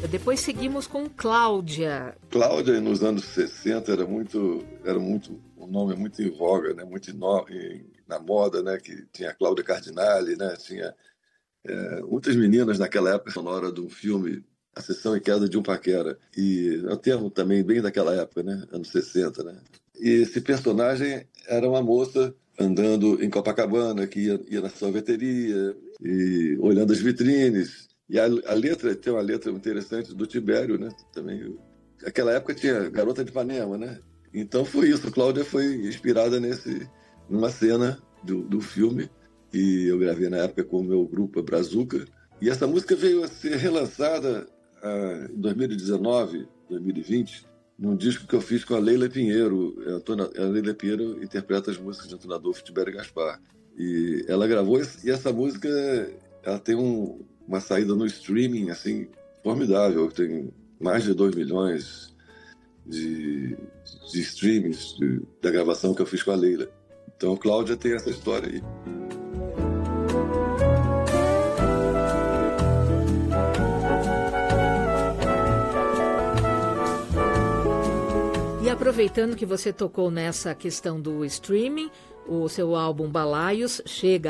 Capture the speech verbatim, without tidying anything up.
Depois seguimos com Cláudia. Cláudia, nos anos sessenta, era muito, era muito, um nome muito em voga, né? Muito no, em, na moda, né? Que tinha a Cláudia Cardinale, né? Tinha é, muitas meninas naquela época, sonora de um filme, A Sessão e Queda de um Paquera. E é um termo também bem daquela época, né? Anos sessenta, né? E esse personagem era uma moça andando em Copacabana, que ia, ia na sorveteria e olhando as vitrines. E a, a letra, tem uma letra interessante do Tibério, né? Também. Naquela época tinha Garota de Ipanema, né? Então foi isso. Cláudia foi inspirada nesse, numa cena do, do filme que eu gravei na época com o meu grupo, a Brazuca. E essa música veio a ser relançada ah, em dois mil e dezenove, dois mil e vinte, num disco que eu fiz com a Leila Pinheiro. A Leila Pinheiro interpreta as músicas de Antônio Adolfo, Tibério e Gaspar. E ela gravou, e essa música ela tem um, uma saída no streaming assim, formidável. Tem mais de dois milhões de, de streamings de, da gravação que eu fiz com a Leila. Então, Cláudia tem essa história aí. Aproveitando que você tocou nessa questão do streaming, o seu álbum Balaios chega